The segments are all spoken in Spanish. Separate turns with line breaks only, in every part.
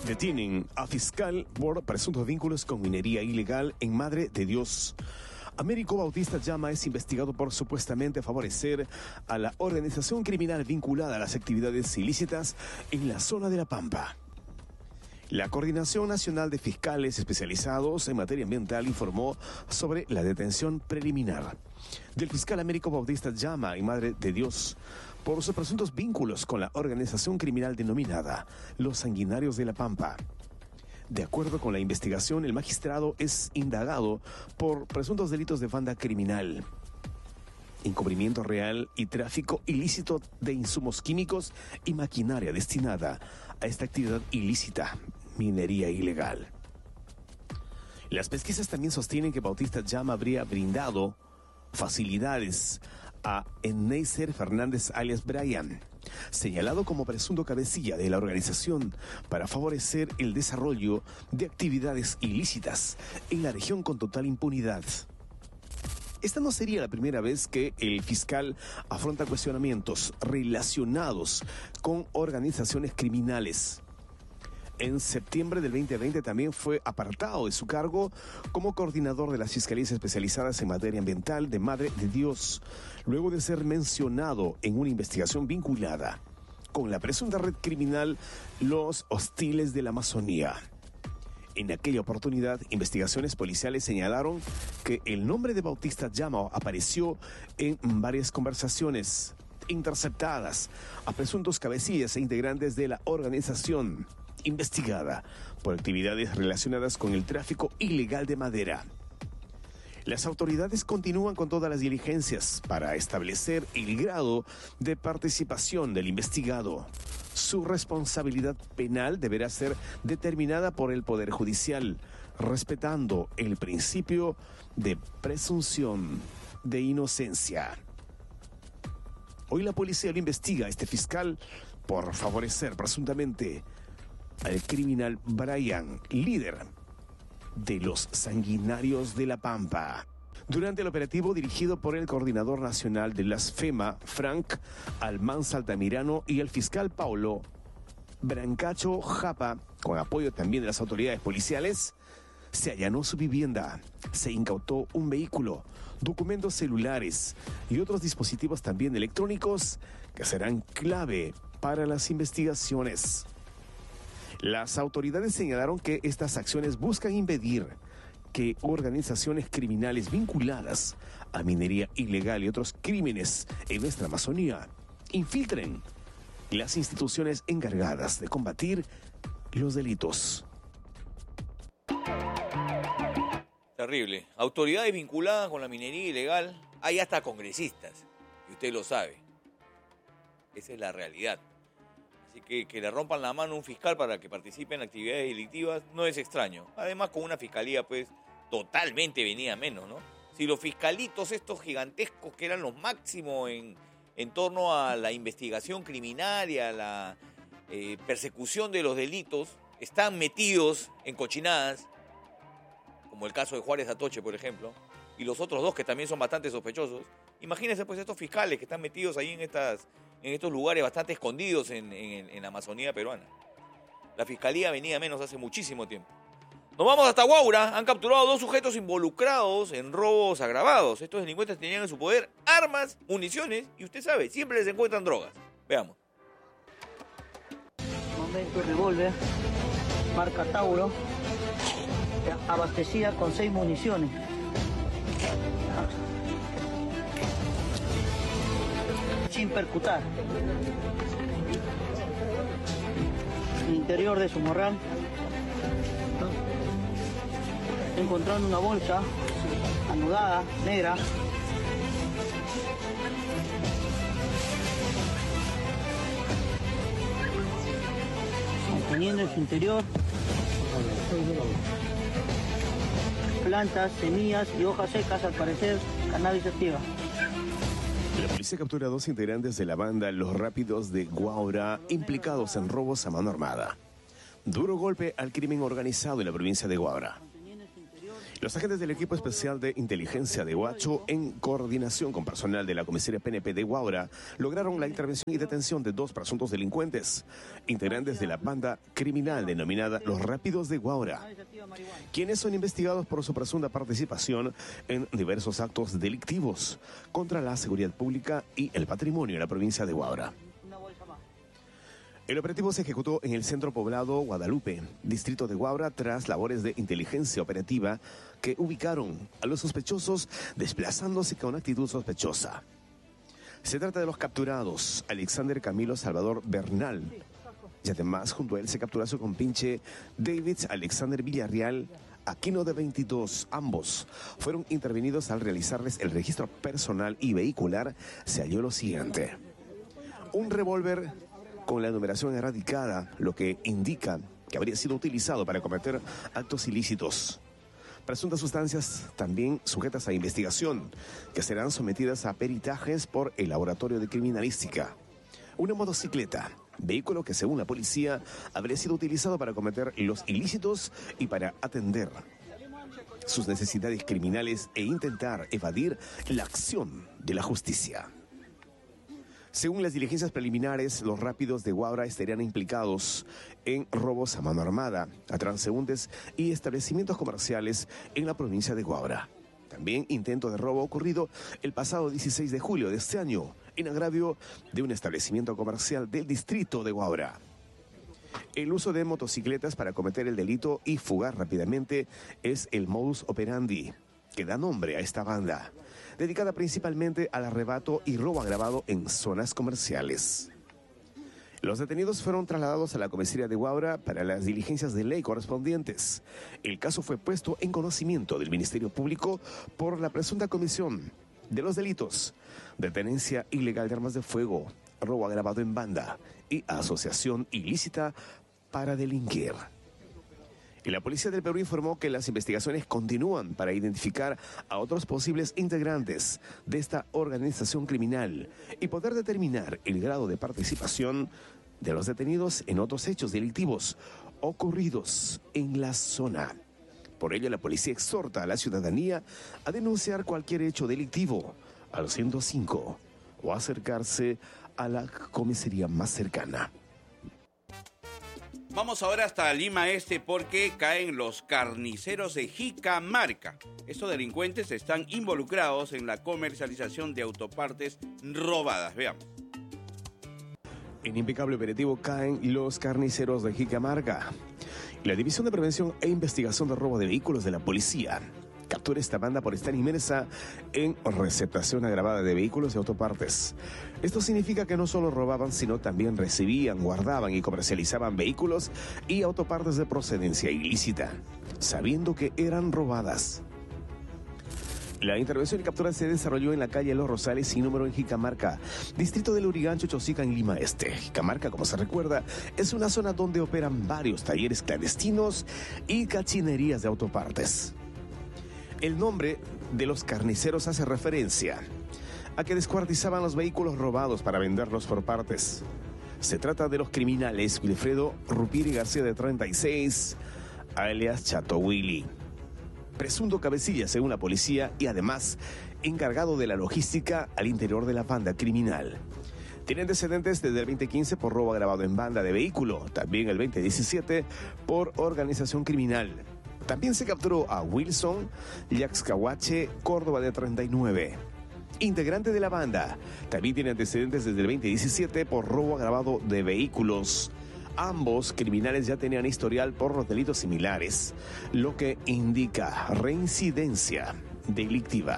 Detienen a fiscal por presuntos vínculos con minería ilegal en Madre de Dios. Américo Bautista Llama es investigado por supuestamente favorecer a la organización criminal vinculada a las actividades ilícitas en la zona de La Pampa. La Coordinación Nacional de Fiscales Especializados en Materia Ambiental informó sobre la detención preliminar del fiscal Américo Bautista Llama en Madre de Dios por sus presuntos vínculos con la organización criminal denominada Los Sanguinarios de La Pampa. De acuerdo con la investigación, el magistrado es indagado por presuntos delitos de banda criminal, encubrimiento real y tráfico ilícito de insumos químicos y maquinaria destinada a esta actividad ilícita, minería ilegal. Las pesquisas también sostienen que Bautista Llama habría brindado facilidades a Eneiser Fernández alias Brian, señalado como presunto cabecilla de la organización para favorecer el desarrollo de actividades ilícitas en la región con total impunidad. Esta no sería la primera vez que el fiscal afronta cuestionamientos relacionados con organizaciones criminales. En septiembre del 2020 también fue apartado de su cargo como coordinador de las Fiscalías Especializadas en Materia Ambiental de Madre de Dios, luego de ser mencionado en una investigación vinculada con la presunta red criminal Los Hostiles de la Amazonía. En aquella oportunidad, investigaciones policiales señalaron que el nombre de Bautista Llama apareció en varias conversaciones interceptadas a presuntos cabecillas e integrantes de la organización investigada por actividades relacionadas con el tráfico ilegal de madera. Las autoridades continúan con todas las diligencias para establecer el grado de participación del investigado. Su responsabilidad penal deberá ser determinada por el Poder Judicial, respetando el principio de presunción de inocencia. Hoy la policía lo investiga a este fiscal por favorecer presuntamente al criminal Brian, líder de los Sanguinarios de La Pampa. Durante el operativo dirigido por el coordinador nacional de las FEMA, Frank Almanza Altamirano, y el fiscal Paulo Brancacho Japa, con apoyo también de las autoridades policiales, se allanó su vivienda, se incautó un vehículo, documentos celulares y otros dispositivos también electrónicos que serán clave para las investigaciones. Las autoridades señalaron que estas acciones buscan impedir que organizaciones criminales vinculadas a minería ilegal y otros crímenes en nuestra Amazonía infiltren las instituciones encargadas de combatir los delitos.
Terrible. Autoridades vinculadas con la minería ilegal, hay hasta congresistas, y usted lo sabe. Esa es la realidad. Así que le rompan la mano a un fiscal para que participe en actividades delictivas no es extraño. Además, con una fiscalía, pues, totalmente venía menos, ¿no? Si los fiscalitos estos gigantescos que eran los máximos en torno a la investigación criminal y a la persecución de los delitos, están metidos en cochinadas, como el caso de Juárez Atoche, por ejemplo, y los otros dos que también son bastante sospechosos, imagínense pues estos fiscales que están metidos ahí en estos lugares bastante escondidos en la Amazonía peruana. La fiscalía venía menos hace muchísimo tiempo. Nos vamos hasta Huaura. Han capturado a 2 sujetos involucrados en robos agravados. Estos delincuentes tenían en su poder armas, municiones y usted sabe, siempre les encuentran drogas. Veamos.
Momento revólver, marca Tauro, abastecida con 6 municiones. Sin percutar. El interior de su morral, encontrando una bolsa anudada, negra. Conteniendo en su interior plantas, semillas y hojas secas, al parecer cannabis sativa.
La policía captura a 2 integrantes de la banda Los Rápidos de Huaura implicados en robos a mano armada. Duro golpe al crimen organizado en la provincia de Huaura. Los agentes del equipo especial de inteligencia de Huacho, en coordinación con personal de la comisaría PNP de Huaura, lograron la intervención y detención de 2 presuntos delincuentes, integrantes de la banda criminal denominada Los Rápidos de Huaura, quienes son investigados por su presunta participación en diversos actos delictivos contra la seguridad pública y el patrimonio en la provincia de Huaura. El operativo se ejecutó en el centro poblado Guadalupe, distrito de Huaura, tras labores de inteligencia operativa que ubicaron a los sospechosos desplazándose con actitud sospechosa. Se trata de los capturados Alexander Camilo Salvador Bernal, y además junto a él se capturó a su compinche David Alexander Villarreal Aquino, de 22. Ambos fueron intervenidos. Al realizarles el registro personal y vehicular se halló lo siguiente: un revólver con la numeración erradicada, lo que indica que habría sido utilizado para cometer actos ilícitos. Presuntas sustancias también sujetas a investigación, que serán sometidas a peritajes por el Laboratorio de Criminalística. Una motocicleta, vehículo que según la policía habría sido utilizado para cometer los ilícitos y para atender sus necesidades criminales e intentar evadir la acción de la justicia. Según las diligencias preliminares, los Rápidos de Huaura estarían implicados en robos a mano armada, a transeúntes y establecimientos comerciales en la provincia de Huaura. También intento de robo ocurrido el pasado 16 de julio de este año, en agravio de un establecimiento comercial del distrito de Huaura. El uso de motocicletas para cometer el delito y fugar rápidamente es el modus operandi que da nombre a esta banda, dedicada principalmente al arrebato y robo agravado en zonas comerciales. Los detenidos fueron trasladados a la comisaría de Huaura para las diligencias de ley correspondientes. El caso fue puesto en conocimiento del Ministerio Público por la presunta comisión de los delitos de tenencia ilegal de armas de fuego, robo agravado en banda y asociación ilícita para delinquir. Y la policía del Perú informó que las investigaciones continúan para identificar a otros posibles integrantes de esta organización criminal y poder determinar el grado de participación de los detenidos en otros hechos delictivos ocurridos en la zona. Por ello, la policía exhorta a la ciudadanía a denunciar cualquier hecho delictivo al 105 o acercarse a la comisaría más cercana.
Vamos ahora hasta Lima Este porque caen los carniceros de Jicamarca. Estos delincuentes están involucrados en la comercialización de autopartes robadas. Veamos.
En impecable operativo caen los carniceros de Jicamarca. La División de Prevención e Investigación de Robo de Vehículos de la Policía captura esta banda por estar inmersa en receptación agravada de vehículos y autopartes. Esto significa que no solo robaban, sino también recibían, guardaban y comercializaban vehículos y autopartes de procedencia ilícita, sabiendo que eran robadas. La intervención y captura se desarrolló en la calle Los Rosales sin número en Jicamarca, distrito de Lurigancho, Chosica, en Lima Este. Jicamarca, como se recuerda, es una zona donde operan varios talleres clandestinos y cachinerías de autopartes. El nombre de los carniceros hace referencia a que descuartizaban los vehículos robados para venderlos por partes. Se trata de los criminales Wilfredo Rupiri García, de 36, alias Chato Willy, presunto cabecilla según la policía y además encargado de la logística al interior de la banda criminal. Tiene antecedentes desde el 2015 por robo agravado en banda de vehículo, también el 2017 por organización criminal. También se capturó a Wilson Yaxcahuache Córdoba, de 39, integrante de la banda. También tiene antecedentes desde el 2017 por robo agravado de vehículos. Ambos criminales ya tenían historial por los delitos similares, lo que indica reincidencia delictiva.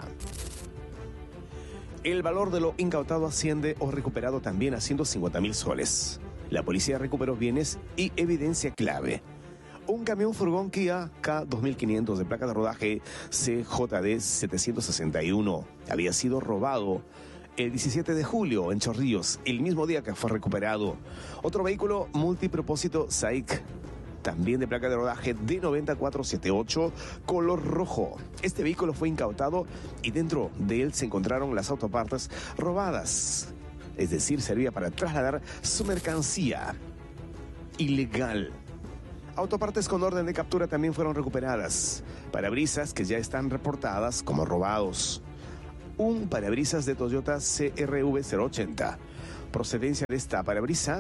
El valor de lo incautado asciende o recuperado también a 150.000 soles. La policía recuperó bienes y evidencia clave. Un camión furgón Kia K2500 de placa de rodaje CJD 761 había sido robado el 17 de julio en Chorrillos, el mismo día que fue recuperado. Otro vehículo multipropósito SAIC, también de placa de rodaje D90478, color rojo. Este vehículo fue incautado y dentro de él se encontraron las autopartes robadas. Es decir, servía para trasladar su mercancía ilegal. Autopartes con orden de captura también fueron recuperadas. Parabrisas que ya están reportadas como robados. Un parabrisas de Toyota CRV 080. Procedencia de este parabrisas,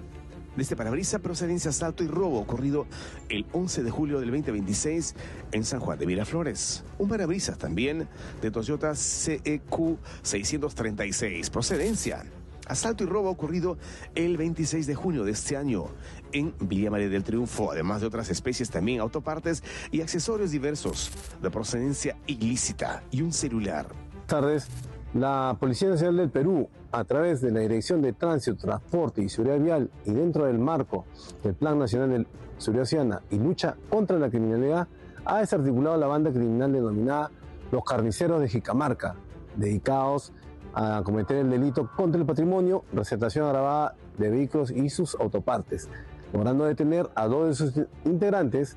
procedencia asalto y robo ocurrido el 11 de julio del 2026 en San Juan de Miraflores. Un parabrisas también de Toyota CEQ 636. Procedencia asalto y robo ocurrido el 26 de junio de este año en Villa María del Triunfo, además de otras especies también, autopartes y accesorios diversos de procedencia ilícita y un celular.
Buenas tardes. La Policía Nacional del Perú, a través de la Dirección de Tránsito, Transporte y Seguridad Vial y dentro del marco del Plan Nacional de Seguridad Ciudadana y Lucha contra la Criminalidad, ha desarticulado la banda criminal denominada Los Carniceros de Jicamarca, dedicados a cometer el delito contra el patrimonio, receptación agravada de vehículos y sus autopartes, logrando detener a 2 de sus integrantes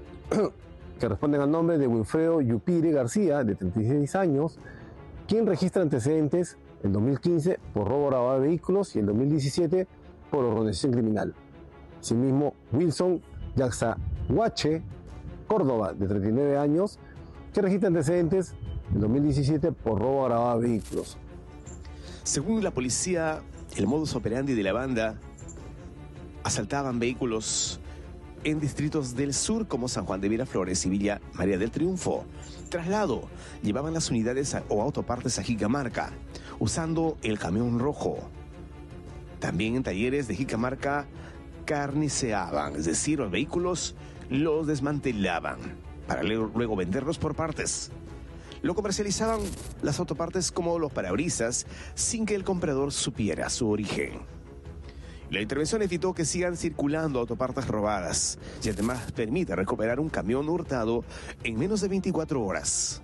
que responden al nombre de Wilfredo Yupire García, de 36 años, quien registra antecedentes en 2015 por robo agravado de vehículos y en 2017 por organización criminal. Asimismo, Wilson Yaxahuache Córdoba, de 39 años, que registra antecedentes en 2017 por robo agravado de vehículos.
Según la policía, el modus operandi de la banda: asaltaban vehículos en distritos del sur como San Juan de Miraflores y Villa María del Triunfo. Traslado: llevaban las unidades o autopartes a Jicamarca usando el camión rojo. También en talleres de Jicamarca carniceaban, es decir, los vehículos los desmantelaban para luego venderlos por partes. Lo comercializaban las autopartes como los parabrisas sin que el comprador supiera su origen. La intervención evitó que sigan circulando autopartes robadas y además permite recuperar un camión hurtado en menos de 24 horas.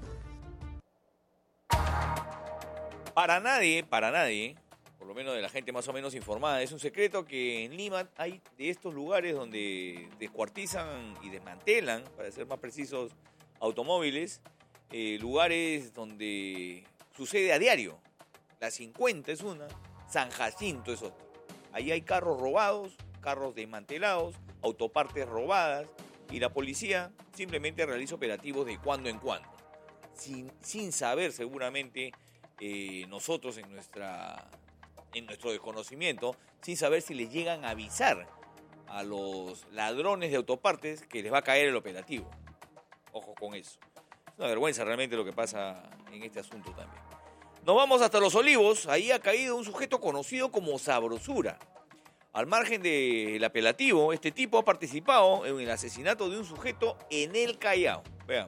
Para nadie, por lo menos de la gente más o menos informada, es un secreto que en Lima hay de estos lugares donde descuartizan y desmantelan, para ser más precisos, automóviles, lugares donde sucede a diario. La 50 es una, San Jacinto es otra. Ahí hay carros robados, carros desmantelados, autopartes robadas, y la policía simplemente realiza operativos de cuando en cuando, sin saber seguramente nosotros en nuestro desconocimiento, sin saber si les llegan a avisar a los ladrones de autopartes que les va a caer el operativo. Ojo con eso. Es una vergüenza realmente lo que pasa en este asunto también. Nos vamos hasta Los Olivos. Ahí ha caído un sujeto conocido como Sabrosura. Al margen del apelativo, este tipo ha participado en el asesinato de un sujeto en el Callao. Veamos.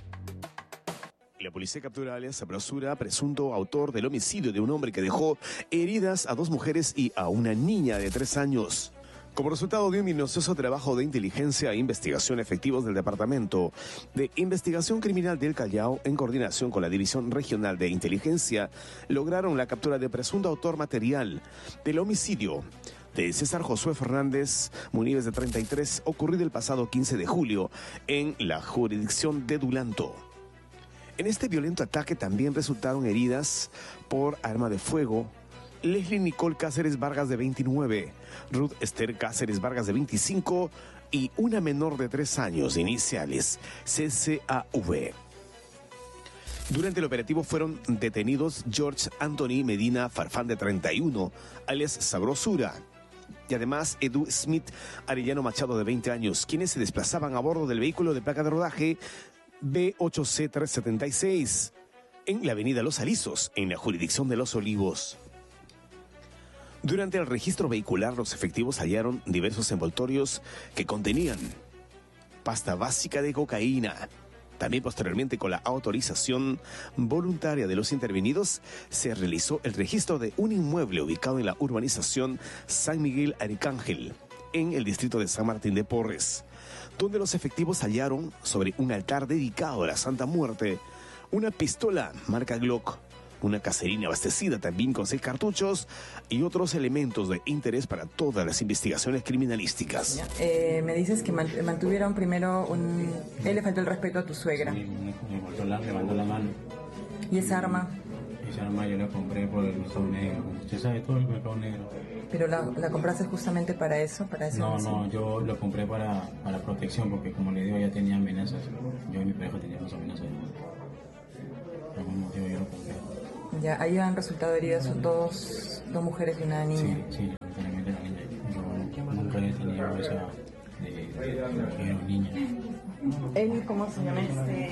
La policía captura a alias Sabrosura, presunto autor del homicidio de un hombre que dejó heridas a 2 mujeres y a una niña de 3 años. Como resultado de un minucioso trabajo de inteligencia e investigación efectivos del Departamento de Investigación Criminal del Callao, en coordinación con la División Regional de Inteligencia, lograron la captura de presunto autor material del homicidio de César Josué Fernández Munives, de 33, ocurrido el pasado 15 de julio en la jurisdicción de Dulanto. En este violento ataque también resultaron heridas por arma de fuego Leslie Nicole Cáceres Vargas, de 29, Ruth Esther Cáceres Vargas, de 25, y una menor de 3 años, iniciales CCAV. Durante el operativo fueron detenidos George Anthony Medina Farfán, de 31, alias Sabrosura, y además Edu Smith Arellano Machado, de 20 años, quienes se desplazaban a bordo del vehículo de placa de rodaje B8C376 en la avenida Los Alisos, en la jurisdicción de Los Olivos. Durante el registro vehicular, los efectivos hallaron diversos envoltorios que contenían pasta básica de cocaína. También posteriormente, con la autorización voluntaria de los intervenidos, se realizó el registro de un inmueble ubicado en la urbanización San Miguel Arcángel, en el distrito de San Martín de Porres, donde los efectivos hallaron sobre un altar dedicado a la Santa Muerte una pistola marca Glock, una caserina abastecida también con 6 cartuchos y otros elementos de interés para todas las investigaciones criminalísticas.
Me dices que mantuvieron primero Él le faltó el respeto a tu suegra.
Sí, me mandó la mano.
¿Y esa arma?
Esa arma yo la compré por el mercado negro. Usted sabe todo el mercado negro.
¿Pero la compraste justamente para eso? ¿Para ese homicidio?
No, yo lo compré para protección, porque como le digo, ya tenía amenazas. Yo y mi pareja teníamos amenazas. Por algún motivo yo lo compré.
Ya, ahí han resultado heridas dos mujeres y una niña.
Sí, lamentablemente la niña. Yo nunca he tenido esa de mujer o niña.
¿Él cómo se llama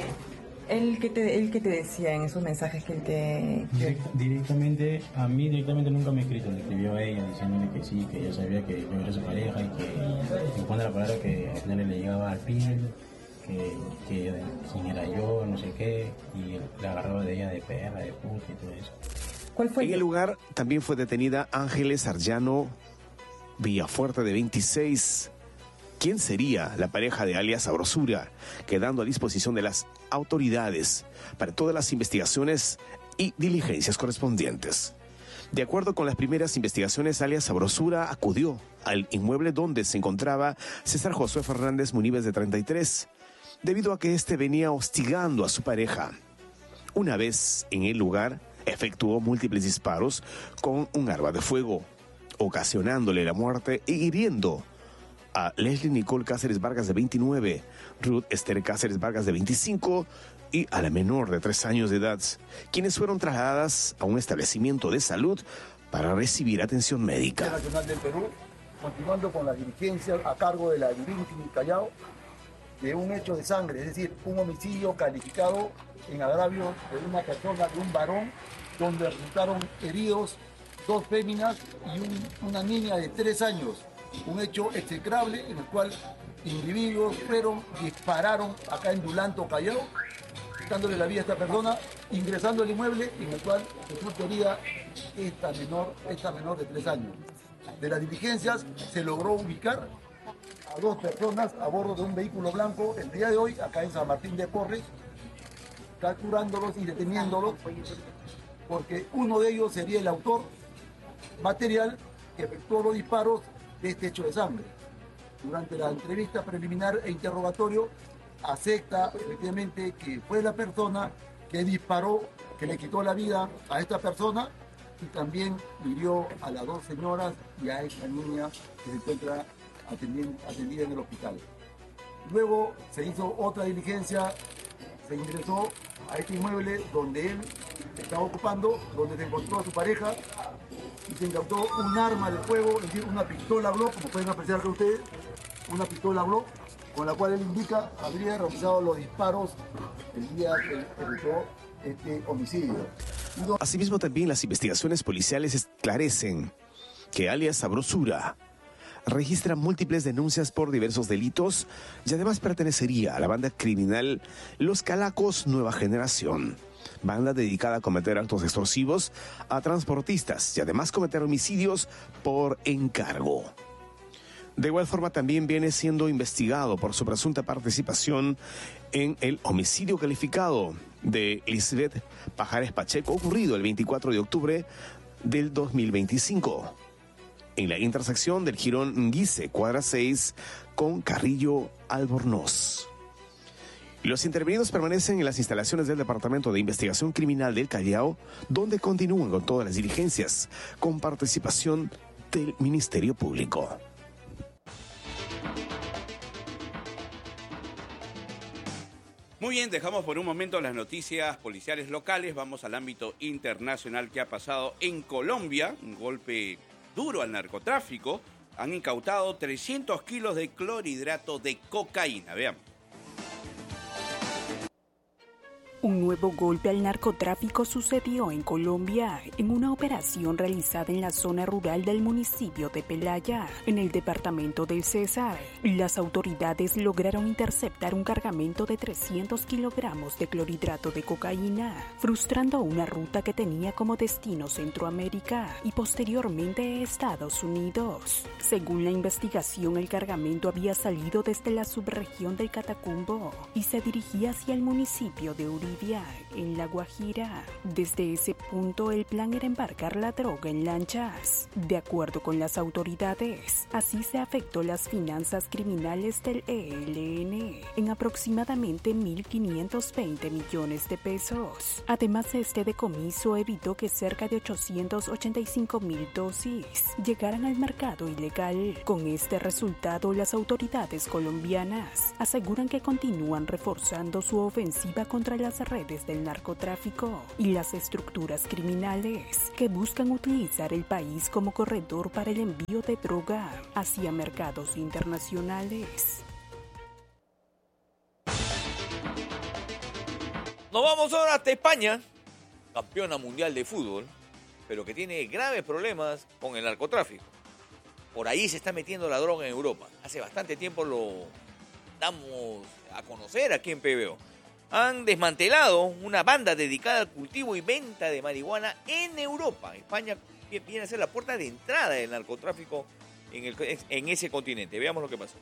¿Él qué te decía en esos mensajes que él te...?
Directamente nunca me ha escrito, le escribió a ella diciéndole que sí, que ella sabía que yo era su pareja y que me pone la palabra que al final le llegaba al piel, que quién era yo, no sé qué, y la agarraba de ella de perra, de puta y todo eso.
¿Cuál fue?
En el lugar también fue detenida Ángeles Arllano Villafuerte, de 26. ¿Quién sería la pareja de alias Sabrosura? Quedando a disposición de las autoridades para todas las investigaciones y diligencias correspondientes. De acuerdo con las primeras investigaciones, alias Sabrosura acudió al inmueble donde se encontraba César Josué Fernández Muníbez, de 33, debido a que éste venía hostigando a su pareja. Una vez en el lugar, efectuó múltiples disparos con un arma de fuego, ocasionándole la muerte e hiriendo a Leslie Nicole Cáceres Vargas, de 29, Ruth Esther Cáceres Vargas, de 25, y a la menor de 3 años de edad, quienes fueron trasladadas a un establecimiento de salud para recibir atención médica.
Nacional del Perú, continuando con las diligencias a cargo de la Divinity Callao, de un hecho de sangre, es decir, un homicidio calificado en agravio de una persona, de un varón, donde resultaron heridos 2 féminas y una niña de 3 años. Un hecho execrable en el cual individuos dispararon acá en Dulanto, Callao, quitándole la vida a esta persona, ingresando al inmueble en el cual resultó herida esta menor de 3 años. De las diligencias se logró ubicar a 2 personas a bordo de un vehículo blanco el día de hoy acá en San Martín de Porres, capturándolos y deteniéndolos, porque uno de ellos sería el autor material que efectuó los disparos de este hecho de sangre. Durante la entrevista preliminar e interrogatorio, acepta efectivamente que fue la persona que disparó, que le quitó la vida a esta persona y también hirió a las 2 señoras y a esta niña que se encuentra atendida en el hospital. Luego se hizo otra diligencia, se ingresó a este inmueble donde él estaba ocupando, donde se encontró a su pareja, y se incautó un arma de fuego, es decir, una pistola Glock, como pueden apreciar que ustedes, una pistola Glock, con la cual él indica habría realizado los disparos el día que realizó este homicidio.
Asimismo, también las investigaciones policiales esclarecen que alias Sabrosura registra múltiples denuncias por diversos delitos y además pertenecería a la banda criminal Los Calacos Nueva Generación, banda dedicada a cometer actos extorsivos a transportistas y además cometer homicidios por encargo. De igual forma, también viene siendo investigado por su presunta participación en el homicidio calificado de Lisbeth Pajares Pacheco, ocurrido el 24 de octubre del 2025, en la intersección del Jirón Guise, cuadra 6, con Carrillo Albornoz. Los intervenidos permanecen en las instalaciones del Departamento de Investigación Criminal del Callao, donde continúan con todas las diligencias, con participación del Ministerio Público.
Muy bien, dejamos por un momento las noticias policiales locales. Vamos al ámbito internacional. Que ha pasado en Colombia. Un golpe duro al narcotráfico. Han incautado 300 kilos de clorhidrato de cocaína. Veamos.
Un nuevo golpe al narcotráfico sucedió en Colombia en una operación realizada en la zona rural del municipio de Pelaya, en el departamento del Cesar. Las autoridades lograron interceptar un cargamento de 300 kilogramos de clorhidrato de cocaína, frustrando una ruta que tenía como destino Centroamérica y posteriormente Estados Unidos. Según la investigación, el cargamento había salido desde la subregión del Catacumbo y se dirigía hacia el municipio de Uribe. Bolivia, en La Guajira. Desde ese punto, el plan era embarcar la droga en lanchas. De acuerdo con las autoridades, así se afectó las finanzas criminales del ELN en aproximadamente 1.520 millones de pesos. Además, este decomiso evitó que cerca de 885.000 dosis llegaran al mercado ilegal. Con este resultado, las autoridades colombianas aseguran que continúan reforzando su ofensiva contra las redes del narcotráfico y las estructuras criminales que buscan utilizar el país como corredor para el envío de droga hacia mercados internacionales.
Nos vamos ahora hasta España, campeona mundial de fútbol, pero que tiene graves problemas con el narcotráfico. Por ahí se está metiendo la droga en Europa. Hace bastante tiempo lo damos a conocer aquí en PBO. Han desmantelado una banda dedicada al cultivo y venta de marihuana en Europa. España viene a ser la puerta de entrada del narcotráfico en ese continente. Veamos lo que pasó.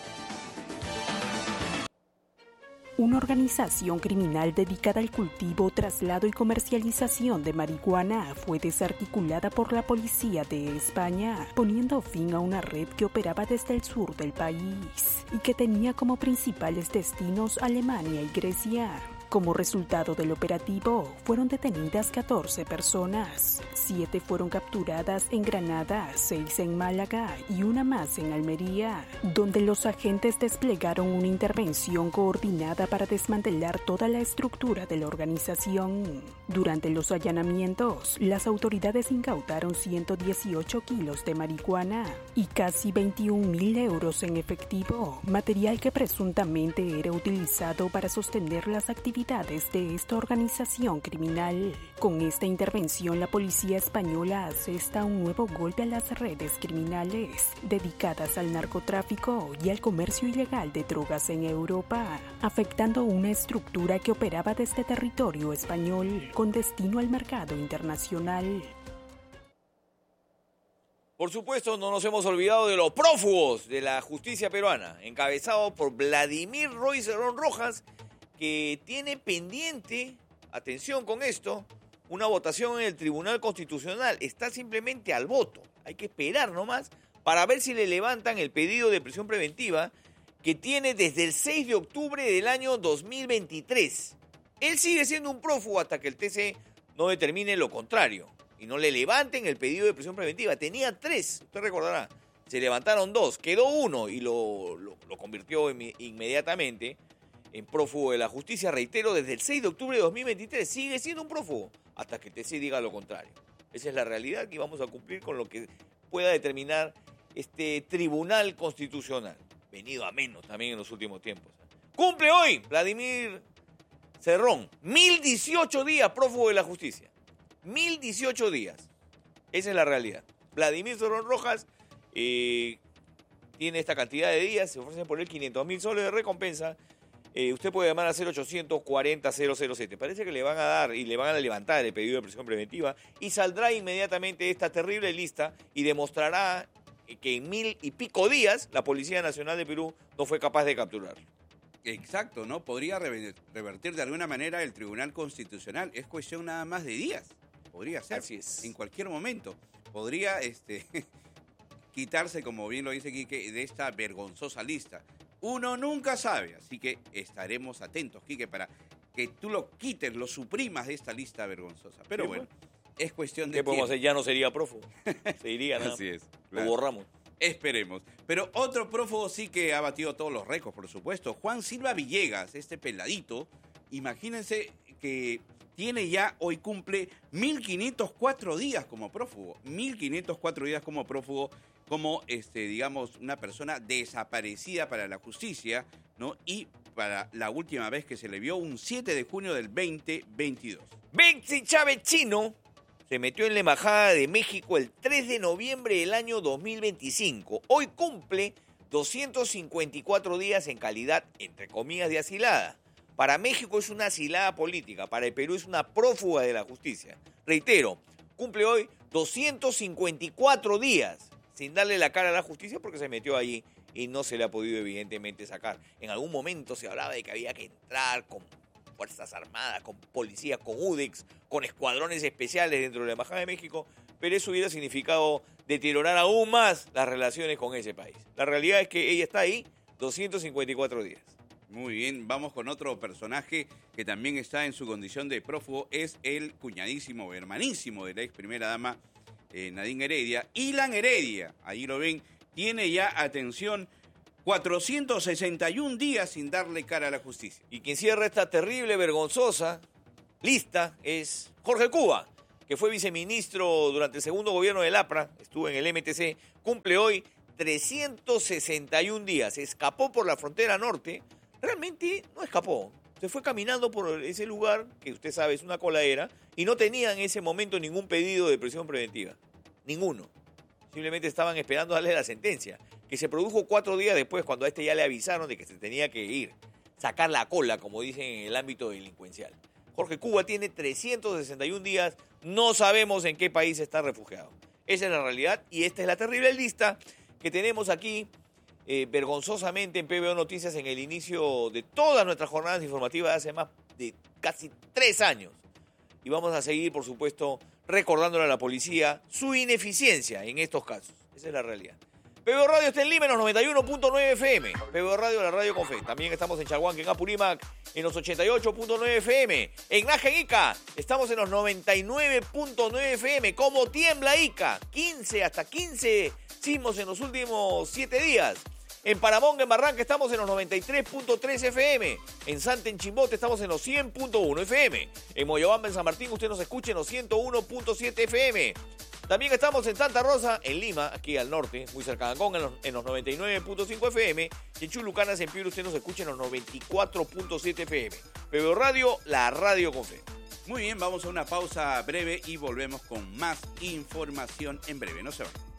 Una organización criminal dedicada al cultivo, traslado y comercialización de marihuana fue desarticulada por la policía de España, poniendo fin a una red que operaba desde el sur del país y que tenía como principales destinos Alemania y Grecia. Como resultado del operativo, fueron detenidas 14 personas. 7 fueron capturadas en Granada, 6 en Málaga y una más en Almería, donde los agentes desplegaron una intervención coordinada para desmantelar toda la estructura de la organización. Durante los allanamientos, las autoridades incautaron 118 kilos de marihuana y casi 21.000 euros en efectivo, material que presuntamente era utilizado para sostener las actividades de esta organización criminal. Con esta intervención, la policía española asesta un nuevo golpe a las redes criminales dedicadas al narcotráfico y al comercio ilegal de drogas en Europa, afectando una estructura que operaba desde territorio español con destino al mercado internacional.
Por supuesto, no nos hemos olvidado de los prófugos de la justicia peruana, encabezados por Vladimir Roy Cerrón Rojas, que tiene pendiente, atención con esto, una votación en el Tribunal Constitucional. Está simplemente al voto. Hay que esperar nomás para ver si le levantan el pedido de prisión preventiva que tiene desde el 6 de octubre del año 2023. Él sigue siendo un prófugo hasta que el TC no determine lo contrario y no le levanten el pedido de prisión preventiva. Tenía 3, usted recordará. Se levantaron 2, quedó 1 y lo convirtió inmediatamente en prófugo de la justicia. Reitero, desde el 6 de octubre de 2023 sigue siendo un prófugo hasta que TC diga lo contrario. Esa es la realidad y vamos a cumplir con lo que pueda determinar este Tribunal Constitucional. Venido a menos también en los últimos tiempos. Cumple hoy Vladimir Cerrón. 1018 días prófugo de la justicia. 1018 días. Esa es la realidad. Vladimir Cerrón Rojas tiene esta cantidad de días. Se ofrecen por él 500.000 soles de recompensa. Usted puede llamar a 0840-007. Parece que le van a dar y le van a levantar el pedido de prisión preventiva y saldrá inmediatamente esta terrible lista y demostrará que en 1000 y pico días la Policía Nacional de Perú no fue capaz de capturarlo.
Exacto, ¿no? Podría revertir de alguna manera el Tribunal Constitucional. Es cuestión nada más de días. Podría ser.
Así es.
En cualquier momento. Podría quitarse, como bien lo dice Quique, de esta vergonzosa lista. Uno nunca sabe, así que estaremos atentos, Quique, para que tú lo quites, lo suprimas de esta lista vergonzosa. Pero bueno, es cuestión de
¿qué podemos hacer? Ya no sería prófugo. Se iría, ¿no?
Así es.
Claro. Lo borramos.
Esperemos. Pero otro prófugo sí que ha batido todos los récords, por supuesto. Juan Silva Villegas, este peladito, imagínense que hoy cumple 1.504 días como prófugo. 1.504 días como prófugo, como, digamos, una persona desaparecida para la justicia, ¿no? Y para la última vez que se le vio, un 7 de junio del 2022.
Betsy Chávez Chino se metió en la Embajada de México el 3 de noviembre del año 2025. Hoy cumple 254 días en calidad, entre comillas, de asilada. Para México es una asilada política, para el Perú es una prófuga de la justicia. Reitero, cumple hoy 254 días sin darle la cara a la justicia porque se metió allí y no se le ha podido evidentemente sacar. En algún momento se hablaba de que había que entrar con Fuerzas Armadas, con policía, con UDEX, con escuadrones especiales dentro de la Embajada de México, pero eso hubiera significado deteriorar aún más las relaciones con ese país. La realidad es que ella está ahí 254 días.
Muy bien, vamos con otro personaje que también está en su condición de prófugo, es el cuñadísimo, hermanísimo de la ex primera dama Nadine Heredia. Ilan Heredia, ahí lo ven, tiene ya, atención, 461 días sin darle cara a la justicia.
Y quien cierra esta terrible, vergonzosa lista es Jorge Cuba, que fue viceministro durante el segundo gobierno del APRA, estuvo en el MTC, cumple hoy 361 días, escapó por la frontera norte. Realmente no escapó, se fue caminando por ese lugar, que usted sabe es una coladera, y no tenía en ese momento ningún pedido de prisión preventiva, ninguno. Simplemente estaban esperando darle la sentencia, que se produjo 4 días después, cuando a este ya le avisaron de que se tenía que ir, sacar la cola, como dicen en el ámbito delincuencial. Jorge Cuba tiene 361 días, no sabemos en qué país está refugiado. Esa es la realidad y esta es la terrible lista que tenemos aquí, vergonzosamente en PBO Noticias en el inicio de todas nuestras jornadas informativas de hace más de casi 3 años. Y vamos a seguir, por supuesto, recordándole a la policía su ineficiencia en estos casos. Esa es la realidad. PBO Radio está en Lima en los 91.9 FM. PBO Radio, la radio con fe. También estamos en Chalhuanca, en Apurímac, en los 88.9 FM. En Naja, en Ica, estamos en los 99.9 FM. ¿Cómo tiembla Ica? 15 sismos en los últimos 7 días. En Paramonga, en Barranca, estamos en los 93.3 FM. En Santa, en Chimbote, estamos en los 100.1 FM. En Moyobamba, en San Martín, usted nos escucha en los 101.7 FM. También estamos en Santa Rosa, en Lima, aquí al norte, muy cerca de Ancón, en los 99.5 FM. Y en Chulucanas, en Piura, usted nos escucha en los 94.7 FM. PBO Radio, la radio con fe.
Muy bien, vamos a una pausa breve y volvemos con más información en breve. No se vayan.